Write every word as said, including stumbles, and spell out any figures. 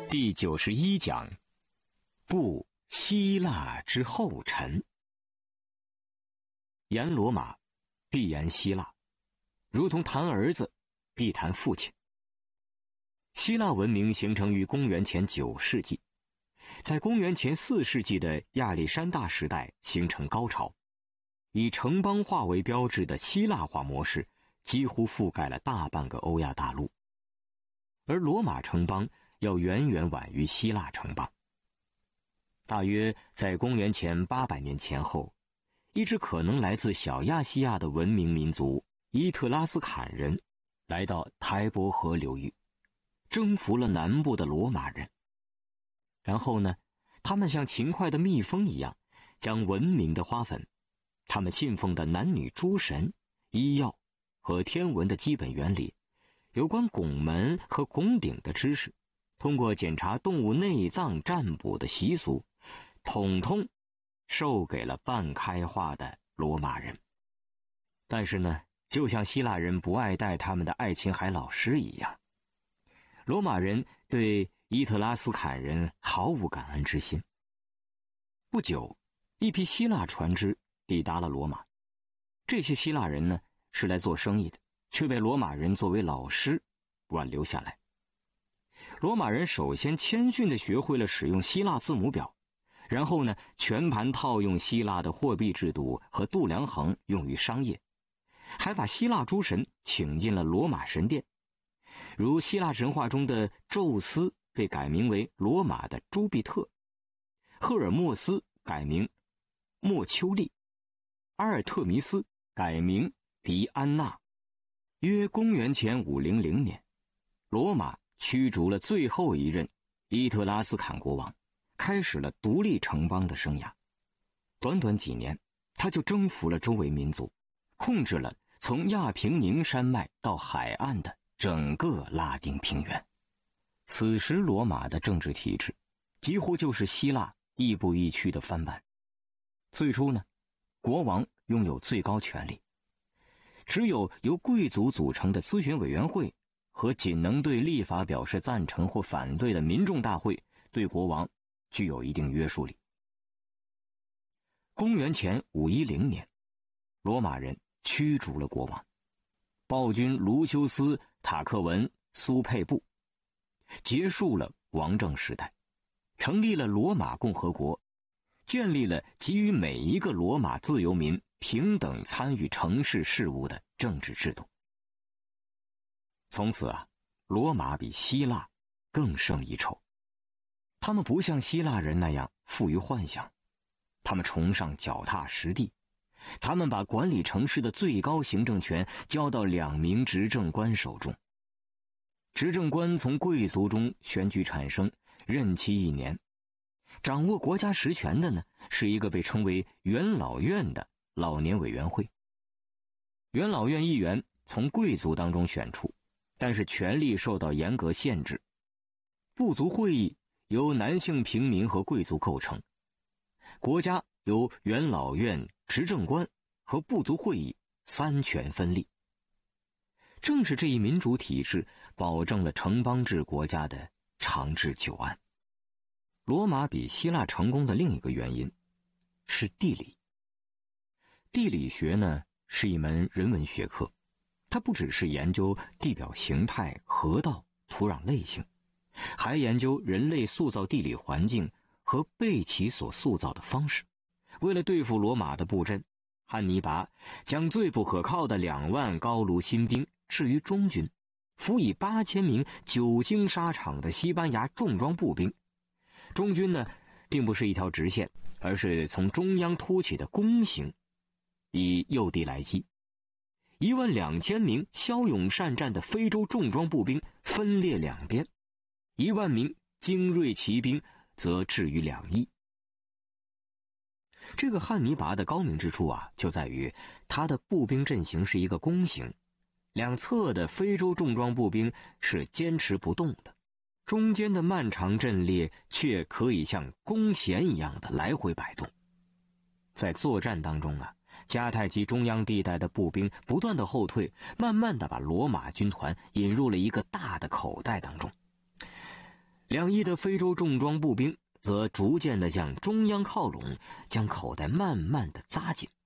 第九十一讲：步希腊之后尘。言罗马，必言希腊，如同谈儿子，必谈父亲。希腊文明形成于公元前九世纪，在公元前四世纪的亚历山大时代形成高潮，以城邦化为标志的希腊化模式几乎覆盖了大半个欧亚大陆，而罗马城邦要远远晚于希腊城邦。大约在公元前八百年前后，一支可能来自小亚细亚的文明民族伊特拉斯坎人来到台伯河流域，征服了南部的罗马人。然后呢，他们像勤快的蜜蜂一样，将文明的花粉，他们信奉的男女诸神、医药和天文的基本原理，有关拱门和拱顶的知识，通过检查动物内脏占卜的习俗，统统授给了半开化的罗马人。但是呢，就像希腊人不爱戴他们的爱琴海老师一样，罗马人对伊特拉斯坎人毫无感恩之心。不久，一批希腊船只抵达了罗马。这些希腊人呢，是来做生意的，却被罗马人作为老师挽留下来。罗马人首先谦逊地学会了使用希腊字母表，然后呢，全盘套用希腊的货币制度和度量衡用于商业，还把希腊诸神请进了罗马神殿。如希腊神话中的宙斯被改名为罗马的朱庇特，赫尔墨斯改名莫丘利，阿尔特弥斯改名狄安娜。约公元前五零零年，罗马驱逐了最后一任伊特拉斯坎国王，开始了独立城邦的生涯。短短几年，他就征服了周围民族，控制了从亚平宁山脉到海岸的整个拉丁平原。此时罗马的政治体制几乎就是希腊亦步亦趋的翻版。最初呢，国王拥有最高权力，只有由贵族组成的咨询委员会和仅能对立法表示赞成或反对的民众大会对国王具有一定约束力。公元前五一零年，罗马人驱逐了国王，暴君卢修斯·塔克文苏佩布，结束了王政时代，成立了罗马共和国，建立了给予每一个罗马自由民平等参与城市事务的政治制度。从此啊，罗马比希腊更胜一筹。他们不像希腊人那样富于幻想，他们崇尚脚踏实地，他们把管理城市的最高行政权交到两名执政官手中。执政官从贵族中选举产生，任期一年。掌握国家实权的呢，是一个被称为元老院的老年委员会。元老院议员从贵族当中选出，但是权力受到严格限制。部族会议由男性平民和贵族构成，国家由元老院、执政官和部族会议三权分立。正是这一民主体制保证了城邦制国家的长治久安。罗马比希腊成功的另一个原因是地理。地理学呢，是一门人文学科，它不只是研究地表形态、河道、土壤类型，还研究人类塑造地理环境和被其所塑造的方式。为了对付罗马的布阵，汉尼拔将最不可靠的两万高卢新兵置于中军，辅以八千名久经沙场的西班牙重装步兵。中军呢，并不是一条直线，而是从中央凸起的弓形，以诱敌来击。一万两千名骁勇善战的非洲重装步兵分列两边，一万名精锐骑兵则置于两翼。这个汉尼拔的高明之处啊，就在于他的步兵阵型是一个弓形，两侧的非洲重装步兵是坚持不动的，中间的漫长阵列却可以像弓弦一样的来回摆动。在作战当中啊，迦太基中央地带的步兵不断的后退，慢慢的把罗马军团引入了一个大的口袋当中。 两翼的非洲重装步兵则逐渐地向中央靠拢，将口袋慢慢地扎紧。